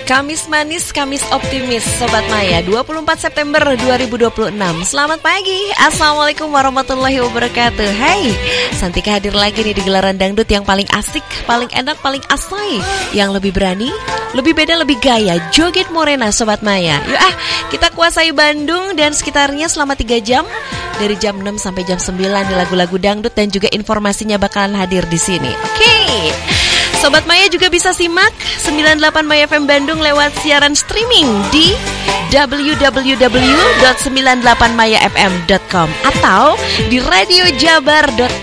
Kamis manis, Kamis optimis, Sobat Maya, 24 September 2026. Selamat pagi, Assalamualaikum warahmatullahi wabarakatuh. Hai, Santika hadir lagi nih di gelaran dangdut yang paling asik, paling enak, paling asli, yang lebih berani, lebih beda, lebih gaya. Joget Morena, Sobat Maya. Yuk kita kuasai Bandung dan sekitarnya selama 3 jam. Dari jam 6 sampai jam 9 di lagu-lagu dangdut dan juga informasinya bakalan hadir di sini. Oke. Sobat Maya juga bisa simak 98 Maya FM Bandung lewat siaran streaming di www.98mayafm.com atau di radiojabar.com.